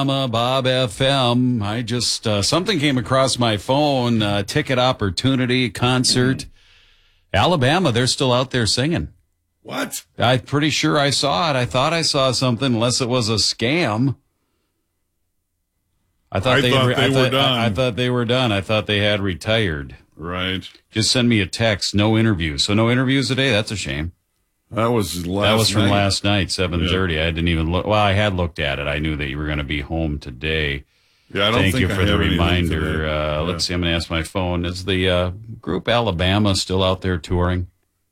Bob FM. I just, something came across my phone, ticket opportunity concert. Alabama, they're still out there singing. What? I'm pretty sure I saw it. I thought I saw something, unless it was a scam. I thought they were done. I thought they were done. I thought they had retired. Right. Just send me a text. No interviews. So no interviews today? That's a shame. That was from last night, 7:30. Yeah. I didn't even look. Well, I had looked at it. I knew that you were going to be home today. Yeah, I don't Thank think you I for the have anything reminder. today. Let's see. I'm going to ask my phone. Is the group Alabama still out there touring?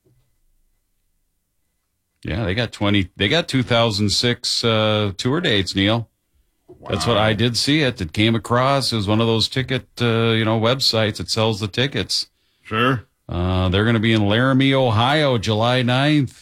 Yeah, they got 2006 tour dates, Neil. Wow. That's what I did see it. It came across. It was one of those ticket, websites that sells the tickets. Sure. They're going to be in Laramie, Ohio, July 9th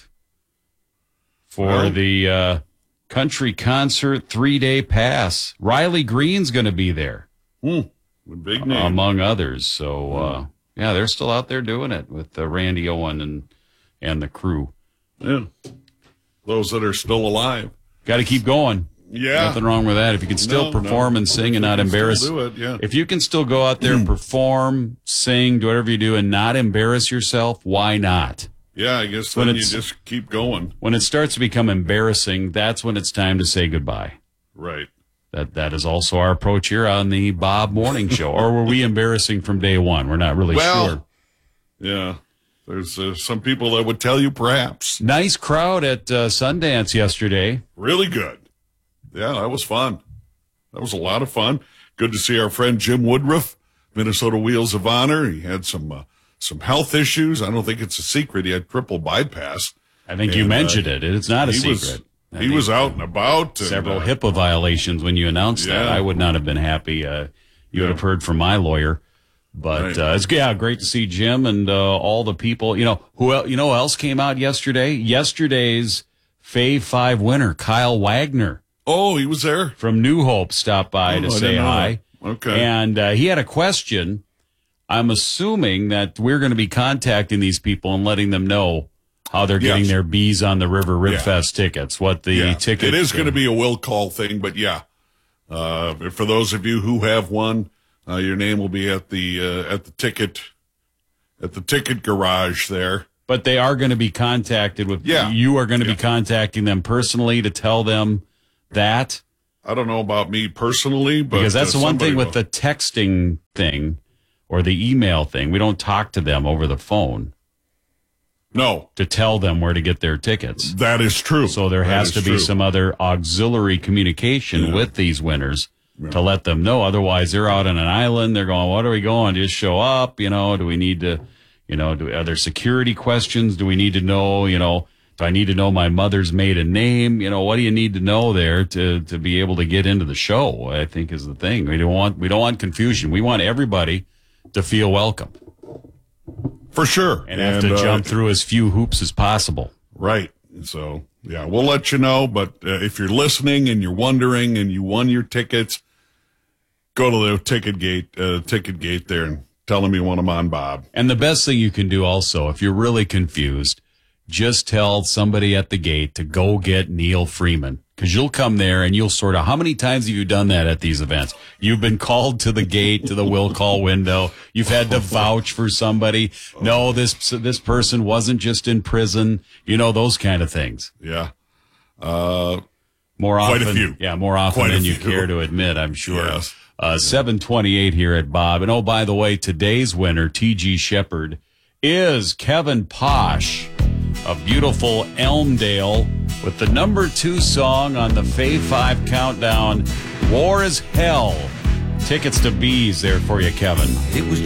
for the country concert 3-day pass. Riley Green's going to be there. The big name. Among others. So, they're still out there doing it with Randy Owen and the crew. Yeah. Those that are still alive. Got to keep going. Yeah. Nothing wrong with that. If you can still perform and sing and not embarrass. Do it, yeah. If you can still go out there and perform, sing, do whatever you do and not embarrass yourself, why not? Yeah, I guess then you just keep going. When it starts to become embarrassing, that's when it's time to say goodbye. Right. That is also our approach here on the Bob Morning Show. Or were we embarrassing from day one? We're not really sure. Yeah. There's some people that would tell you perhaps. Nice crowd at Sundance yesterday. Really good. Yeah, that was fun. That was a lot of fun. Good to see our friend Jim Woodruff, Minnesota Wheels of Honor. He had some health issues. I don't think it's a secret. He had triple bypass. I think you mentioned it. It's not a secret. He was out and about. Several HIPAA violations when you announced that. I would not have been happy. You would have heard from my lawyer. But it's great to see Jim and all the people. Who else came out yesterday? Yesterday's Fave 5 winner, Kyle Wagner. Oh, he was there? From New Hope stopped by to say hi. Okay. And he had a question. I'm assuming that we're going to be contacting these people and letting them know how they're getting their Bees on the River Ribfest tickets, what the ticket. It is going to be a will call thing, but for those of you who have one, your name will be at the ticket garage there. But they are going to be contacted with. Yeah. You are going to be contacting them personally to tell them that. I don't know about me personally, but because that's the one thing with the texting thing or the email thing. We don't talk to them over the phone. No. To tell them where to get their tickets. That is true. So there has to be some other auxiliary communication with these winners to let them know. Otherwise, they're out on an island. They're going, what are we going? Just show up. Do we need to, are there security questions? Do we need to know, do I need to know my mother's maiden name? What do you need to know there to be able to get into the show? I think is the thing. We don't want confusion. We want everybody to feel welcome. For sure. And have to jump through as few hoops as possible. Right. So, we'll let you know. But if you're listening and you're wondering and you won your tickets, go to the ticket gate there and tell them you want them on Bob. And the best thing you can do also, if you're really confused, just tell somebody at the gate to go get Neil Freeman. Because you'll come there and you'll sort of, how many times have you done that at these events? You've been called to the gate, to the will call window. You've had to vouch for somebody. No, this person wasn't just in prison. Those kind of things. Yeah. More often. Quite a few. Yeah, more often than you care to admit, I'm sure. Yes. 7:28 here at Bob. And by the way, today's winner, T.G. Shepherd, is Kevin Posh of beautiful Elmdale with the number 2 song on the Fave 5 countdown, War is Hell. Tickets to Bees there for you, Kevin. It was